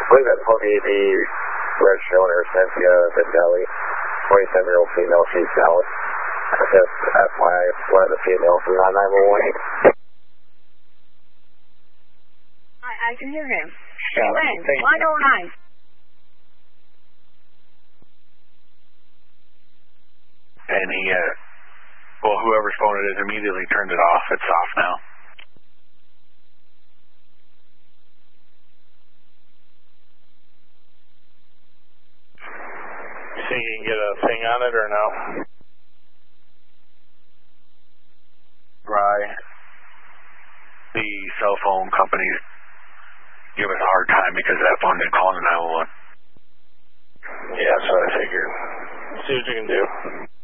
believe that's supposed to be the registered owner, Cynthia Vindelli, 27-year-old female, she's valid. Just FYI, one of the females is on 911. I can hear him. Yeah, Lynn, 109. And he, well, whoever's phone it is immediately turned it off. It's off now. You think you can get a thing on it or no? Right. The cell phone companies give us a hard time because that phone didn't call 911. Yeah, that's what I figured. See what you can do.